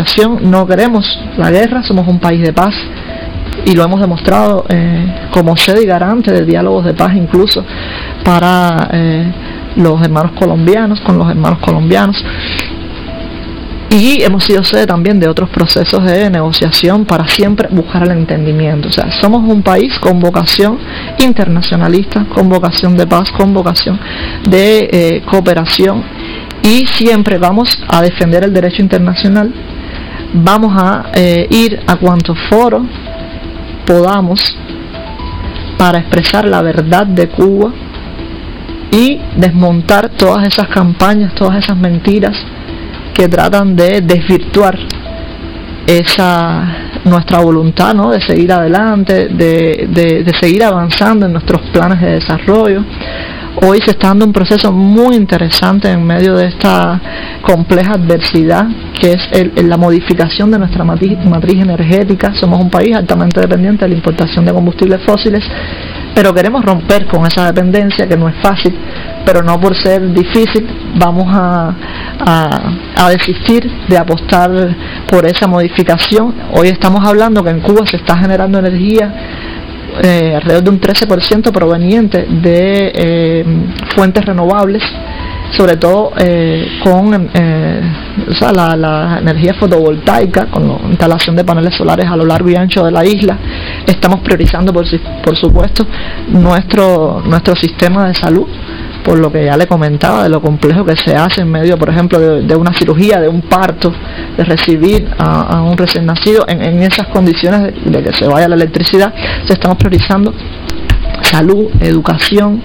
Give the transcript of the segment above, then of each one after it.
negociación, no queremos la guerra, somos un país de paz y lo hemos demostrado como sede y garante de diálogos de paz, incluso para los hermanos colombianos, con los hermanos colombianos. Y hemos sido sede también de otros procesos de negociación para siempre buscar el entendimiento. O sea, somos un país con vocación internacionalista, con vocación de paz, con vocación de cooperación, y siempre vamos a defender el derecho internacional. Vamos a ir a cuantos foros podamos para expresar la verdad de Cuba y desmontar todas esas campañas, todas esas mentiras que tratan de desvirtuar nuestra voluntad, ¿no?, de seguir adelante, de seguir avanzando en nuestros planes de desarrollo. Hoy se está dando un proceso muy interesante en medio de esta compleja adversidad, que es la modificación de nuestra matriz energética. Somos un país altamente dependiente de la importación de combustibles fósiles, pero queremos romper con esa dependencia, que no es fácil, pero no por ser difícil vamos a desistir de apostar por esa modificación. Hoy estamos hablando que en Cuba se está generando energía alrededor de un 13% proveniente de fuentes renovables, sobre todo con la energía fotovoltaica, con la instalación de paneles solares a lo largo y ancho de la isla. Estamos priorizando, por supuesto, nuestro sistema de salud, por lo que ya le comentaba de lo complejo que se hace en medio, por ejemplo, de una cirugía, de un parto, de recibir a un recién nacido en esas condiciones de que se vaya la electricidad. Entonces estamos priorizando salud, educación,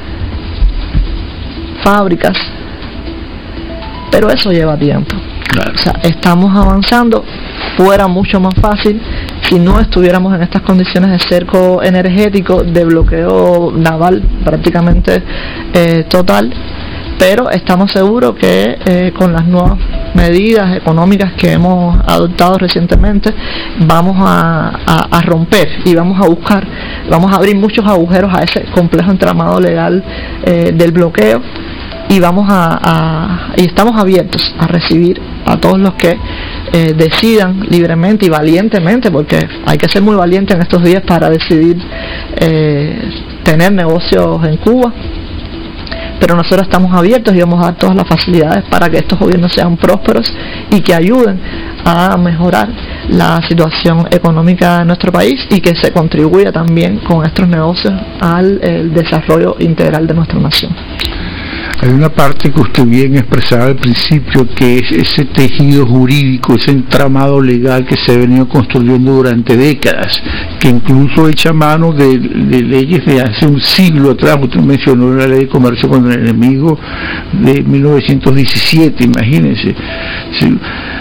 fábricas, pero eso lleva tiempo. Claro. O sea, estamos avanzando. Fuera mucho más fácil si no estuviéramos en estas condiciones de cerco energético, de bloqueo naval prácticamente total, pero estamos seguros que con las nuevas medidas económicas que hemos adoptado recientemente vamos a romper y vamos a abrir muchos agujeros a ese complejo entramado legal del bloqueo, y y estamos abiertos a recibir a todos los que decidan libremente y valientemente, porque hay que ser muy valiente en estos días para decidir tener negocios en Cuba. Pero nosotros estamos abiertos y vamos a dar todas las facilidades para que estos gobiernos sean prósperos y que ayuden a mejorar la situación económica de nuestro país, y que se contribuya también con estos negocios al desarrollo integral de nuestra nación. Hay una parte que usted bien expresaba al principio, que es ese tejido jurídico, ese entramado legal que se ha venido construyendo durante décadas, que incluso echa mano de leyes de hace un siglo atrás. Usted mencionó la ley de comercio contra el enemigo de 1917, imagínense. Sí.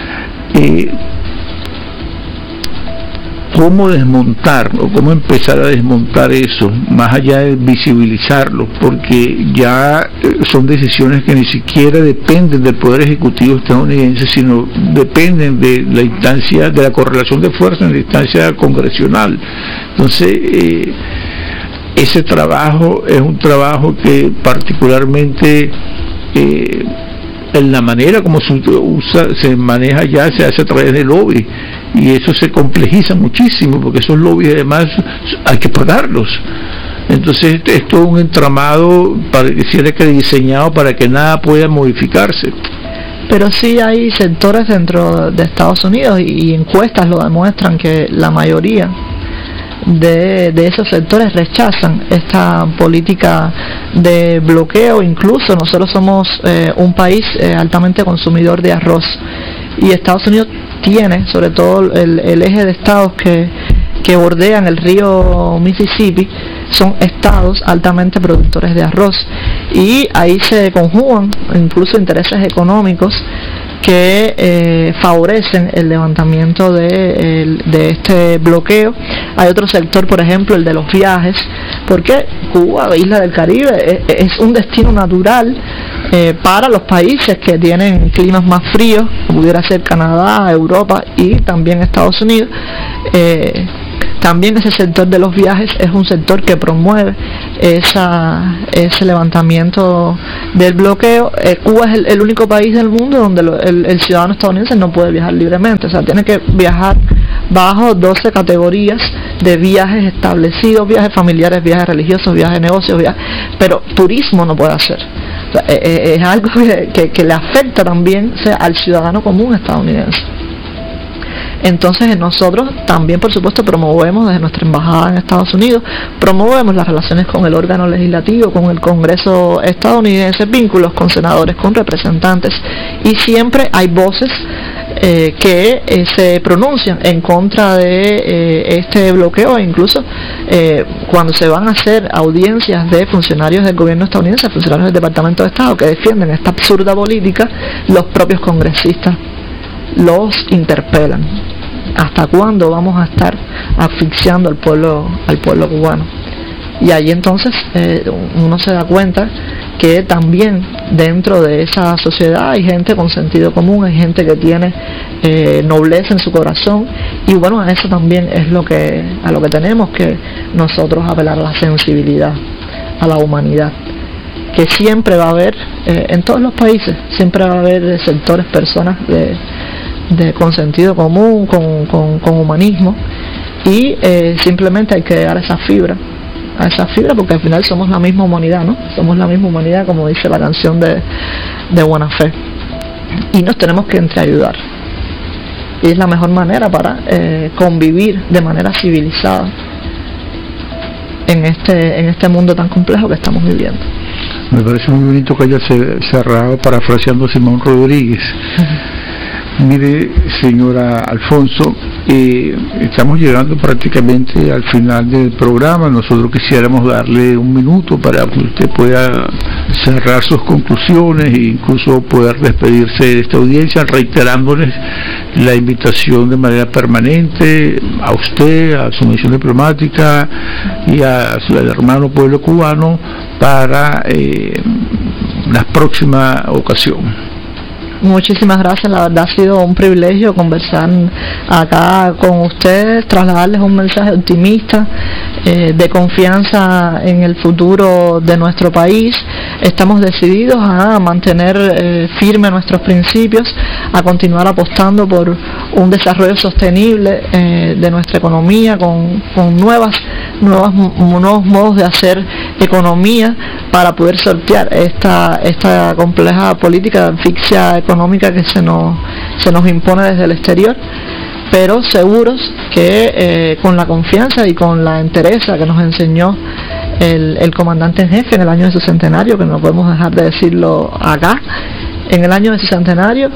¿Cómo desmontar o cómo empezar a desmontar eso, más allá de visibilizarlo? Porque ya son decisiones que ni siquiera dependen del Poder Ejecutivo estadounidense, sino dependen de la instancia, de la correlación de fuerza en la instancia congresional. Entonces, ese trabajo es un trabajo que particularmente en la manera como se maneja ya, se hace a través del lobby, y eso se complejiza muchísimo, porque esos lobbies además hay que pagarlos. Entonces esto es un entramado pareciera que diseñado para que nada pueda modificarse. Pero sí hay sectores dentro de Estados Unidos, y encuestas lo demuestran, que la mayoría de esos sectores rechazan esta política de bloqueo. Incluso nosotros somos un país altamente consumidor de arroz, y Estados Unidos tiene, sobre todo el eje de estados que bordean el río Mississippi, son estados altamente productores de arroz, y ahí se conjugan incluso intereses económicos que favorecen el levantamiento de este bloqueo. Hay otro sector, por ejemplo, el de los viajes, porque Cuba, isla del Caribe, es un destino natural para los países que tienen climas más fríos, como pudiera ser Canadá, Europa y también Estados Unidos. También ese sector de los viajes es un sector que promueve ese levantamiento del bloqueo. Cuba es el único país del mundo donde el ciudadano estadounidense no puede viajar libremente, o sea, tiene que viajar bajo 12 categorías de viajes establecidos, viajes familiares, viajes religiosos, viajes de negocios, pero turismo no puede hacer. O sea, es algo que le afecta también, o sea, al ciudadano común estadounidense. Entonces nosotros también, por supuesto, promovemos desde nuestra embajada en Estados Unidos, promovemos las relaciones con el órgano legislativo, con el Congreso estadounidense, vínculos con senadores, con representantes, y siempre hay voces que se pronuncian en contra de este bloqueo, e incluso cuando se van a hacer audiencias de funcionarios del gobierno estadounidense, funcionarios del Departamento de Estado que defienden esta absurda política, los propios congresistas los interpelan. ¿Hasta cuándo vamos a estar asfixiando al pueblo cubano? Y ahí entonces uno se da cuenta que también dentro de esa sociedad hay gente con sentido común, hay gente que tiene nobleza en su corazón, y bueno, a eso también es a lo que tenemos que nosotros apelar, a la sensibilidad, a la humanidad, que siempre va a haber en todos los países, siempre va a haber sectores, personas con sentido común, con humanismo, y simplemente hay que llegar a esa fibra, porque al final somos la misma humanidad, ¿no? Somos la misma humanidad, como dice la canción de Buena Fe, y nos tenemos que entreayudar, y es la mejor manera para convivir de manera civilizada en este mundo tan complejo que estamos viviendo. Me parece muy bonito que haya cerrado parafraseando a Simón Rodríguez. Mire, señora Alfonso, estamos llegando prácticamente al final del programa. Nosotros quisiéramos darle un minuto para que usted pueda cerrar sus conclusiones e incluso poder despedirse de esta audiencia, reiterándoles la invitación de manera permanente a usted, a su misión diplomática y al hermano pueblo cubano para la próxima ocasión. Muchísimas gracias, la verdad ha sido un privilegio conversar acá con ustedes, trasladarles un mensaje optimista, de confianza en el futuro de nuestro país. Estamos decididos a mantener firmes nuestros principios, a continuar apostando por un desarrollo sostenible de nuestra economía, con nuevos modos de hacer economía para poder sortear esta compleja política de asfixia económica que se nos impone desde el exterior, pero seguros que con la confianza y con la entereza que nos enseñó el comandante en jefe en el año de su centenario, que no podemos dejar de decirlo acá, en el año de su centenario,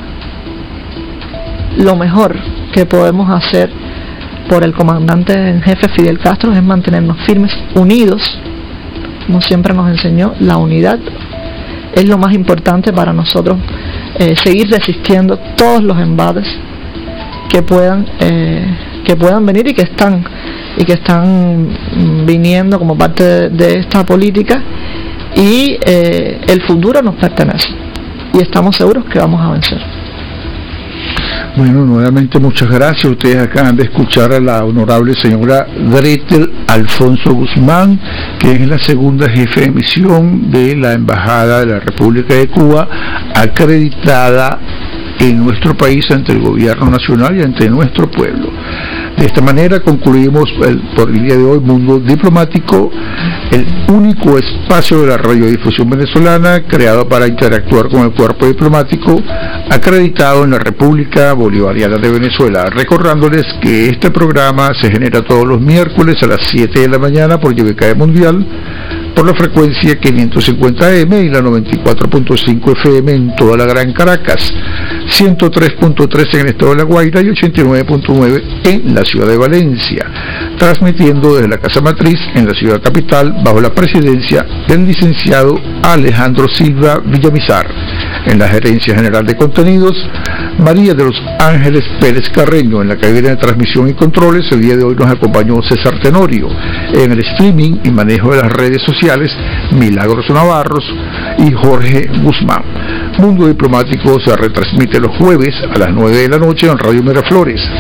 lo mejor que podemos hacer por el comandante en jefe Fidel Castro es mantenernos firmes, unidos, como siempre nos enseñó. La unidad es lo más importante para nosotros, seguir resistiendo todos los embates que puedan venir y que están viniendo como parte de esta política, y el futuro nos pertenece y estamos seguros que vamos a vencer. Bueno, nuevamente muchas gracias. Ustedes acaban de escuchar a la honorable señora Gretel Alfonso Guzmán, que es la segunda jefe de misión de la Embajada de la República de Cuba, acreditada en nuestro país ante el gobierno nacional y ante nuestro pueblo. De esta manera concluimos por el día de hoy Mundo Diplomático, el único espacio de la radiodifusión venezolana creado para interactuar con el cuerpo diplomático acreditado en la República Bolivariana de Venezuela. Recordándoles que este programa se genera todos los miércoles a las 7 de la mañana por YBKE Mundial, por la frecuencia 550M y la 94.5 FM en toda la Gran Caracas, 103.3 en el estado de La Guaira y 89.9 en la ciudad de Valencia, transmitiendo desde la Casa Matriz en la ciudad capital bajo la presidencia del licenciado Alejandro Silva Villamizar. En la gerencia general de contenidos, María de los Ángeles Pérez Carreño. En la cabina de transmisión y controles, el día de hoy nos acompañó César Tenorio. En el streaming y manejo de las redes sociales, Milagros Navarros y Jorge Guzmán. Mundo Diplomático se retransmite los jueves a las 9 de la noche en Radio Miraflores,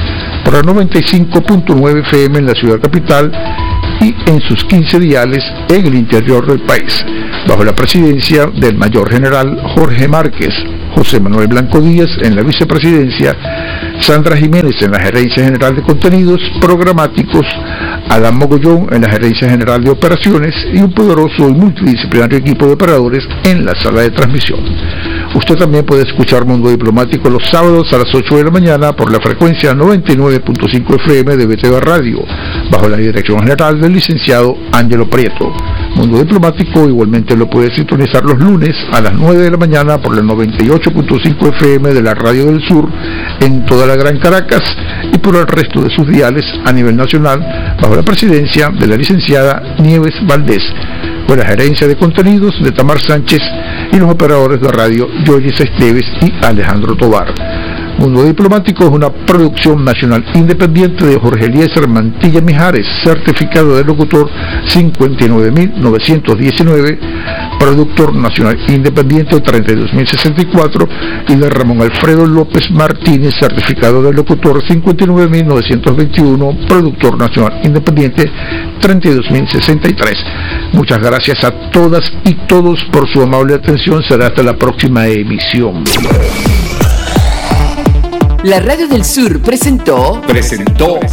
por la 95.9 FM en la ciudad capital y en sus 15 diales en el interior del país, bajo la presidencia del Mayor General Jorge Márquez, José Manuel Blanco Díaz en la vicepresidencia, Sandra Jiménez en la gerencia general de contenidos programáticos, Adán Mogollón en la gerencia general de operaciones y un poderoso y multidisciplinario equipo de operadores en la sala de transmisión. Usted también puede escuchar Mundo Diplomático los sábados a las 8 de la mañana por la frecuencia 99.5 FM de BTV Radio, bajo la dirección general del licenciado Ángelo Prieto. Mundo Diplomático igualmente lo puede sintonizar los lunes a las 9 de la mañana por la 98.5 FM de la Radio del Sur en toda la Gran Caracas y por el resto de sus diales a nivel nacional, bajo la presidencia de la licenciada Nieves Valdés, con la gerencia de contenidos de Tamar Sánchez y los operadores de radio Yoyes Esteves y Alejandro Tobar. Mundo Diplomático es una producción nacional independiente de Jorge Eliezer Mantilla Mijares, certificado de locutor 59919, productor nacional independiente 32064, y de Ramón Alfredo López Martínez, certificado de locutor 59921, productor nacional independiente 32063. Muchas gracias a todas y todos por su amable atención. Será hasta la próxima emisión. La Radio del Sur presentó